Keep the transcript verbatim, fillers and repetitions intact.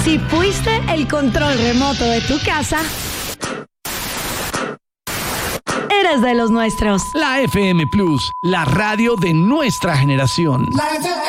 Si fuiste el control remoto de tu casa, eres de los nuestros. La F M Plus, la radio de nuestra generación.